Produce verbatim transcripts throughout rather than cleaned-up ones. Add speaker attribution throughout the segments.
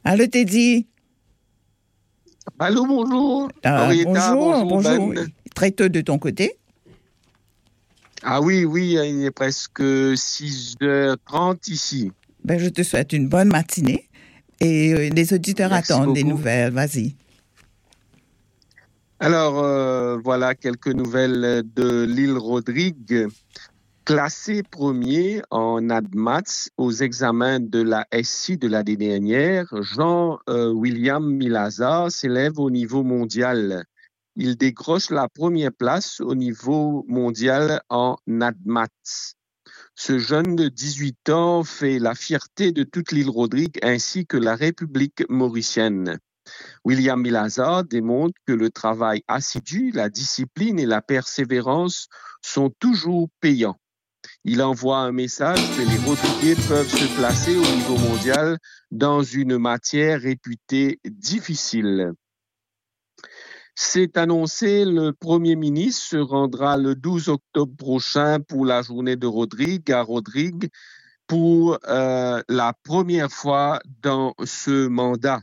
Speaker 1: Allô, Teddy?
Speaker 2: Allô, bonjour.
Speaker 1: Ah,
Speaker 2: Henrietta,
Speaker 1: bonjour, bonjour.
Speaker 2: Ben.
Speaker 1: Très tôt de ton côté?
Speaker 2: Ah oui, oui, il est presque six heures trente ici.
Speaker 1: Ben, je te souhaite une bonne matinée et euh, les auditeurs
Speaker 2: Merci
Speaker 1: attendent des
Speaker 2: beaucoup.
Speaker 1: nouvelles. Vas-y.
Speaker 2: Alors, euh, voilà quelques nouvelles de l'île Rodrigue. Classé premier en ADMATS aux examens de la S I de l'année dernière, Jean-William euh, Milazar s'élève au niveau mondial. Il décroche la première place au niveau mondial en ADMATS. Ce jeune de dix-huit ans fait la fierté de toute l'île Rodrigue ainsi que la République mauricienne. William Milazar démontre que le travail assidu, la discipline et la persévérance sont toujours payants. Il envoie un message que les Rodriguais peuvent se placer au niveau mondial dans une matière réputée difficile. C'est annoncé, le Premier ministre se rendra le douze octobre prochain pour la journée de Rodrigue à Rodrigue pour euh, la première fois dans ce mandat.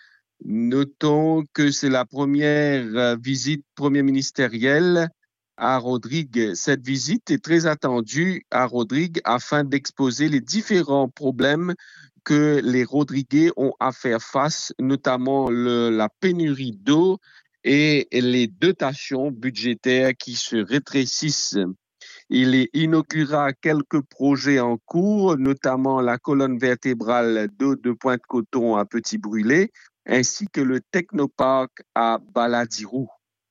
Speaker 2: Notons que c'est la première visite premier ministérielle à Rodrigue. Cette visite est très attendue à Rodrigue afin d'exposer les différents problèmes que les Rodriguais ont à faire face, notamment le, la pénurie d'eau et les dotations budgétaires qui se rétrécissent. Il inaugurera quelques projets en cours, notamment la colonne vertébrale d'eau de Pointe-Coton à Petit-Brûlé, ainsi que le technoparc à Baladirou.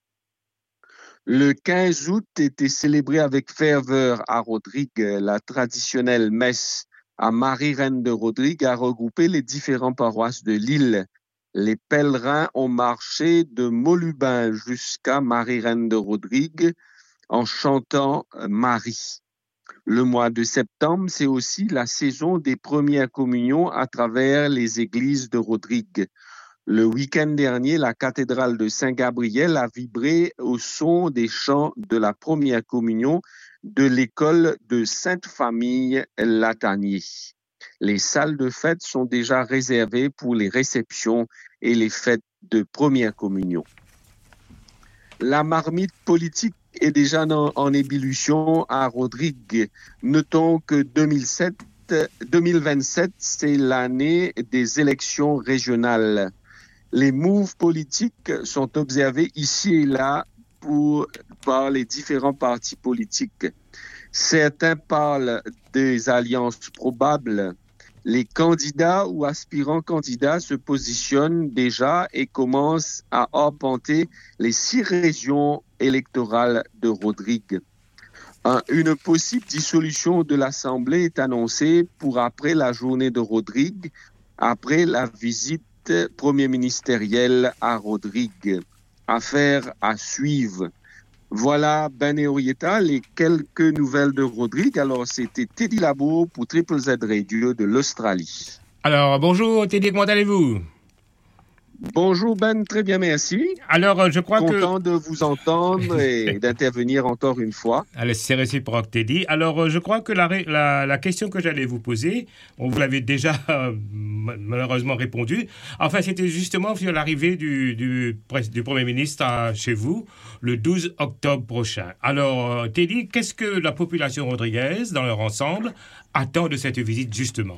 Speaker 2: Le quinze août était célébré avec ferveur à Rodrigue. La traditionnelle messe à Marie-Reine de Rodrigue a regroupé les différentes paroisses de l'île. Les pèlerins ont marché de Molubin jusqu'à Marie-Reine de Rodrigue en chantant Marie. Le mois de septembre, c'est aussi la saison des premières communions à travers les églises de Rodrigue. Le week-end dernier, la cathédrale de Saint-Gabriel a vibré au son des chants de la première communion de l'école de Sainte-Famille Latanier. Les salles de fête sont déjà réservées pour les réceptions et les fêtes de première communion. La marmite politique est déjà en, en ébullition à Rodrigue. Notons que deux mille sept, deux mille vingt-sept, c'est l'année des élections régionales. Les moves politiques sont observés ici et là pour, par les différents partis politiques. Certains parlent des alliances probables. Les candidats ou aspirants candidats se positionnent déjà et commencent à arpenter les six régions électorales de Rodrigue. Un, une possible dissolution de l'Assemblée est annoncée pour après la journée de Rodrigue, après la visite premier ministérielle à Rodrigue. Affaire à suivre. Voilà, Ben et Henrietta, les quelques nouvelles de Rodrigue. Alors, c'était Teddy Labour pour Triple Z Radio de l'Australie.
Speaker 3: Alors, bonjour Teddy, comment allez-vous?
Speaker 2: Bonjour Ben, très bien, merci.
Speaker 3: Alors, je crois
Speaker 2: Content
Speaker 3: que...
Speaker 2: Content de vous entendre et d'intervenir encore une fois.
Speaker 3: Allez, c'est réciproque, Teddy. Alors, je crois que la, la, la question que j'allais vous poser, on vous l'avait déjà euh, malheureusement répondu. Enfin, c'était justement sur l'arrivée du, du, du Premier ministre à, chez vous le douze octobre prochain. Alors, Teddy, qu'est-ce que la population rodriguaise, dans leur ensemble, attend de cette visite justement?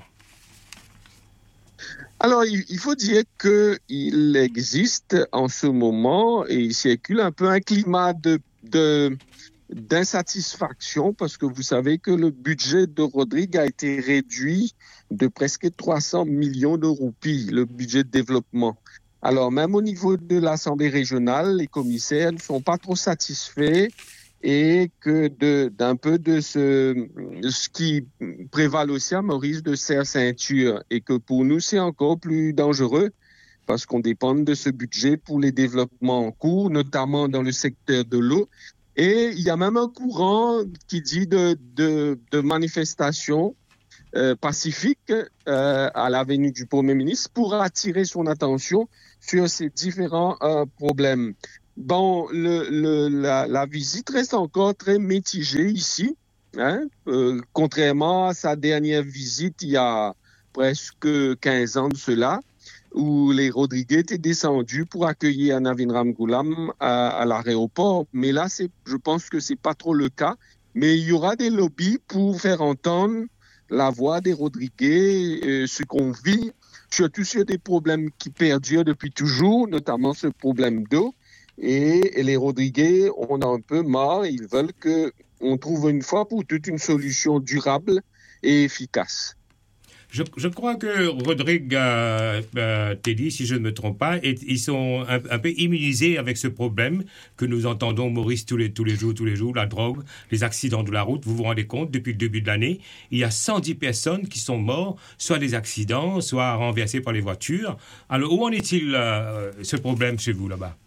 Speaker 2: Alors, il faut dire qu'il existe en ce moment, et il circule un peu un climat de, de, d'insatisfaction, parce que vous savez que le budget de Rodrigue a été réduit de presque trois cents millions de roupies, le budget de développement. Alors, même au niveau de l'Assemblée régionale, les commissaires ne sont pas trop satisfaits et que de, d'un peu de ce, ce qui prévale aussi à Maurice de serre-ceinture et que pour nous, c'est encore plus dangereux parce qu'on dépend de ce budget pour les développements en cours, notamment dans le secteur de l'eau. Et il y a même un courant qui dit de, de, de manifestations euh, pacifiques euh, à l'avenue du Premier ministre pour attirer son attention sur ces différents euh, problèmes. Bon, le, le, la, la visite reste encore très mitigée ici, hein, euh, contrairement à sa dernière visite il y a presque quinze ans de cela, où les Rodriguez étaient descendus pour accueillir Navin Ramgoolam à, à l'aéroport. Mais là, c'est, je pense que c'est pas trop le cas. Mais il y aura des lobbies pour faire entendre la voix des Rodriguez, euh, ce qu'on vit, surtout sur des problèmes qui perdurent depuis toujours, notamment ce problème d'eau. Et, et les Rodriguez, on a un peu marre, ils veulent qu'on trouve une fois pour toutes une solution durable et efficace.
Speaker 3: Je, je crois que Rodrigue euh, euh, Teddy, si je ne me trompe pas, et, ils sont un, un peu immunisés avec ce problème que nous entendons, Maurice, tous les, tous les jours, tous les jours, la drogue, les accidents de la route. Vous vous rendez compte, depuis le début de l'année, il y a cent dix personnes qui sont mortes, soit des accidents, soit renversées par les voitures. Alors, où en est-il euh, ce problème chez vous, là-bas?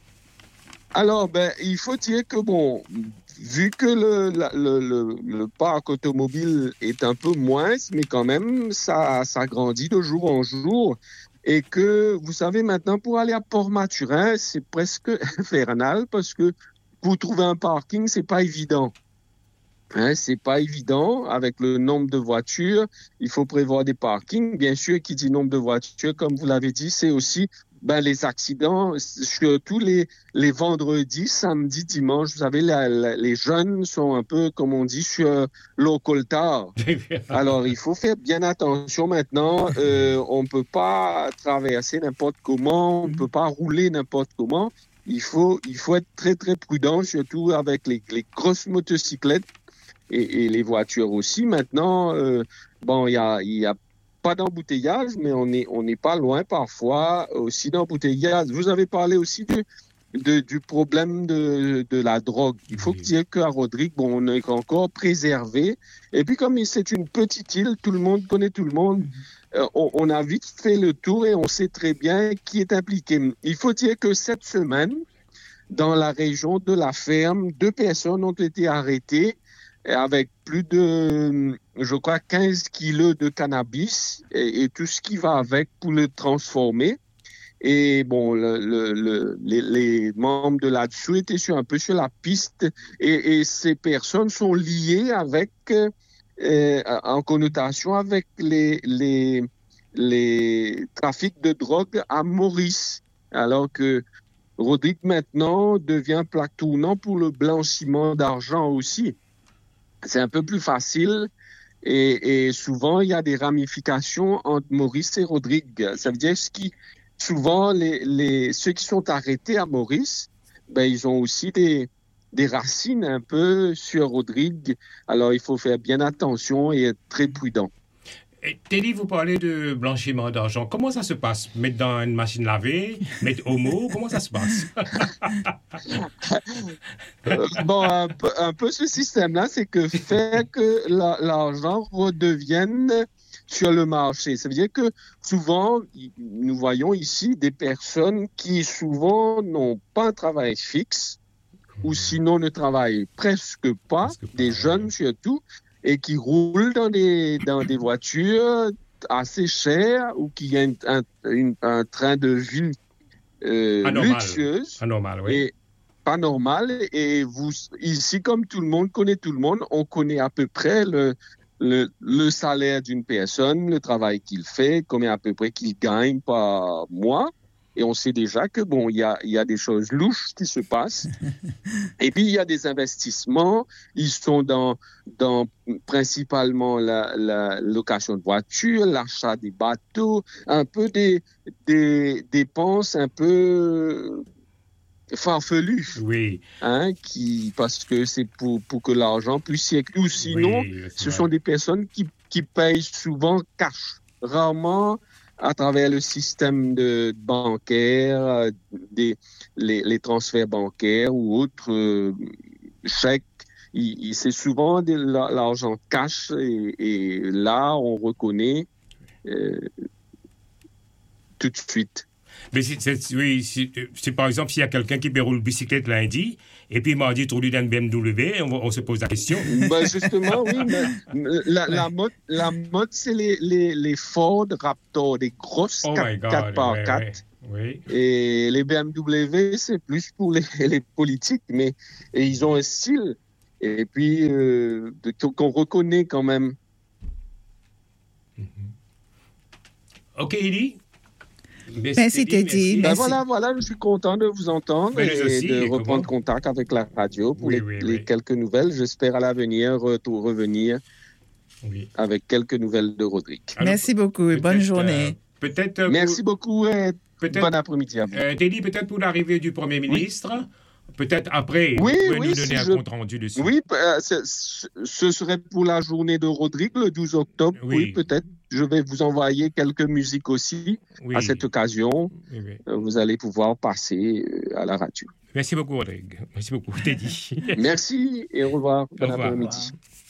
Speaker 2: Alors, ben, il faut dire que, bon, vu que le, la, le, le, le parc automobile est un peu moins, mais quand même, ça, ça grandit de jour en jour. Et que, vous savez, maintenant, pour aller à Port-Maturin, c'est presque infernal parce que pour trouver un parking, c'est pas évident. Hein, c'est pas évident avec le nombre de voitures. Il faut prévoir des parkings. Bien sûr, qui dit nombre de voitures, comme vous l'avez dit, c'est aussi ben, les accidents, surtout les, les vendredis, samedis, dimanches. Vous savez, la, la, les jeunes sont un peu, comme on dit, sur local tard. Alors, il faut faire bien attention maintenant. Euh, on ne peut pas traverser n'importe comment, on ne peut pas rouler n'importe comment. Il faut, il faut être très, très prudent, surtout avec les, les grosses motocyclettes et, et les voitures aussi. Maintenant, euh, bon, il y a, il y a pas d'embouteillage, mais on est, on n'est pas loin parfois aussi d'embouteillage. Vous avez parlé aussi du, de, du problème de, de la drogue. Il faut
Speaker 3: Oui.
Speaker 2: dire qu'à Rodrigue, bon, on est encore préservé. Et puis, comme c'est une petite île, tout le monde connaît tout le monde. Euh, on, on a vite fait le tour et on sait très bien qui est impliqué. Il faut dire que cette semaine, dans la région de la Ferme, deux personnes ont été arrêtées avec plus de, je crois, quinze kilos de cannabis et, et tout ce qui va avec pour le transformer. Et bon, le, le, le, les, les membres de là-dessous étaient sur, un peu sur la piste et, et ces personnes sont liées avec, euh, en connotation avec les, les, les trafics de drogue à Maurice. Alors que Rodrigue maintenant devient plaque tournant pour le blanchiment d'argent aussi. C'est un peu plus facile et, et souvent il y a des ramifications entre Maurice et Rodrigue. Ça veut dire que souvent les, les, ceux qui sont arrêtés à Maurice, ben, ils ont aussi des, des racines un peu sur Rodrigue. Alors il faut faire bien attention et être très prudent.
Speaker 3: Et Teddy, vous parlez de blanchiment d'argent. Comment ça se passe? Mettre dans une machine lavée? Mettre homo? Comment ça se passe?
Speaker 2: euh, bon, un peu, un peu ce système-là, c'est que faire que la, l'argent redevienne sur le marché. Ça veut dire que souvent, nous voyons ici des personnes qui souvent n'ont pas un travail fixe ou sinon ne travaillent presque pas, presque pas des jeunes ouais. surtout, et qui roulent dans des, dans des voitures assez chères ou qui ont un, un, un train de vie euh, luxueuse.
Speaker 3: Anormal, oui.
Speaker 2: Et pas normal. Et vous, ici, comme tout le monde connaît tout le monde, on connaît à peu près le, le, le salaire d'une personne, le travail qu'il fait, combien à peu près qu'il gagne par mois. Et on sait déjà que bon, il y a, il y a des choses louches qui se passent. Et puis, il y a des investissements. Ils sont dans, dans principalement la, la location de voitures, l'achat des bateaux, un peu des, des dépenses un peu farfelues.
Speaker 3: Oui.
Speaker 2: Hein, qui, parce que c'est pour, pour que l'argent puisse circuler. Ou sinon, oui, ce vrai. sont des personnes qui, qui payent souvent cash. Rarement à travers le système de bancaire, des, les, les transferts bancaires ou autres euh, chèques. Il, il, c'est souvent de l'argent cash et, et là, on reconnaît euh, tout de suite.
Speaker 3: Mais c'est, c'est, oui, c'est, c'est par exemple s'il y a quelqu'un qui roule bicyclette lundi et puis mardi il roule dans une B M W, on, on se pose la question.
Speaker 2: Ben justement, oui. Mais la, la mode, la mode, c'est les, les, les Ford Raptor, des grosses
Speaker 3: oh
Speaker 2: quatre par quatre.
Speaker 3: Oui, oui.
Speaker 2: Et les B M W, c'est plus pour les, les politiques, mais et ils ont un style et puis euh, qu'on reconnaît quand même.
Speaker 3: Mm-hmm. Ok, Eddie.
Speaker 1: Merci, Teddy.
Speaker 2: Ben
Speaker 1: Merci.
Speaker 2: voilà, voilà, je suis content de vous entendre
Speaker 3: Ben, nous
Speaker 2: et
Speaker 3: aussi,
Speaker 2: de
Speaker 3: et
Speaker 2: reprendre
Speaker 3: comment?
Speaker 2: contact avec la radio pour
Speaker 3: Oui,
Speaker 2: les,
Speaker 3: oui,
Speaker 2: les
Speaker 3: oui.
Speaker 2: quelques nouvelles. J'espère à l'avenir retour, revenir
Speaker 3: Oui.
Speaker 2: avec quelques nouvelles de Rodrigue.
Speaker 3: Alors,
Speaker 1: Merci beaucoup et bonne
Speaker 3: peut-être,
Speaker 1: journée.
Speaker 3: euh, peut-être. euh,
Speaker 2: Merci beaucoup et
Speaker 3: peut-être-
Speaker 2: bon après-midi à vous.
Speaker 3: Euh, Teddy, peut-être pour l'arrivée du Premier ministre, peut-être après,
Speaker 2: Oui,
Speaker 3: vous pouvez
Speaker 2: oui,
Speaker 3: nous
Speaker 2: si
Speaker 3: donner un
Speaker 2: je-
Speaker 3: compte rendu dessus.
Speaker 2: Oui, euh, c'est- ce serait pour la journée de Rodrigue, le douze octobre.
Speaker 3: Oui.
Speaker 2: Oui, peut-être. Je vais vous envoyer quelques musiques aussi
Speaker 3: Oui.
Speaker 2: à cette occasion.
Speaker 3: Oui, oui.
Speaker 2: Euh, Vous allez pouvoir passer euh, à la radio.
Speaker 3: Merci beaucoup, Rodrigue. Merci beaucoup, Teddy.
Speaker 2: Merci et au revoir.
Speaker 3: Au
Speaker 2: Bon
Speaker 3: revoir.
Speaker 2: après-midi.